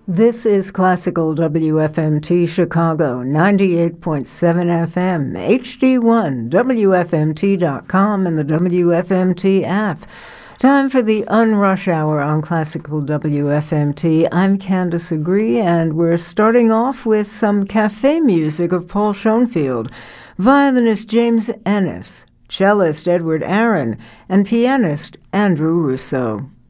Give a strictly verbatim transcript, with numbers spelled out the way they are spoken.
This is Classical W F M T Chicago, ninety-eight point seven F M, H D one, W F M T dot com, and the W F M T app. Time for the Unrush Hour on Classical W F M T. I'm Candace Agree, and we're starting off with some cafe music of Paul Schoenfield, violinist James Ennis, cellist Edward Aaron, and pianist Andrew Russo.